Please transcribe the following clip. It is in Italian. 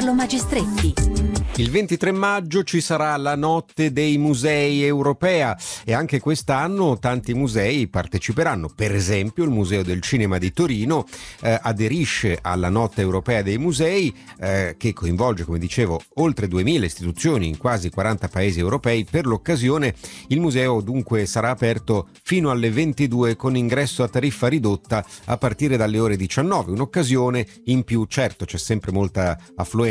Carlo Magistretti. Il 23 maggio ci sarà la Notte dei Musei Europea e anche quest'anno tanti musei parteciperanno. Per esempio il Museo del Cinema di Torino aderisce alla Notte Europea dei Musei che coinvolge, come dicevo, oltre 2000 istituzioni in quasi 40 paesi europei. Per l'occasione il museo dunque sarà aperto fino alle 22 con ingresso a tariffa ridotta a partire dalle ore 19. Un'occasione in più, certo c'è sempre molta affluenza